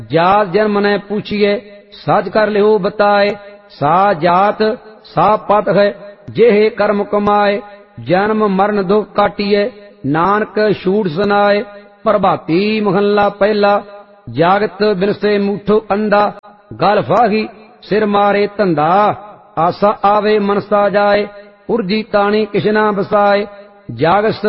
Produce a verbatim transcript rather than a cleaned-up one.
जात जन्म ने पूछिए सच कर लिहो बताए। सा जात सा पत है जेहे कर्म कमाए। जन्म मरण दुख काटिए नानक छूट सुनाए। प्रभाती महला पहला जागत बिनसे मूठो अंधा। गल फाही सिर मारे धंधा आसा आवे मनसा जाए। उर्जी ताणी किशना बसाए जागस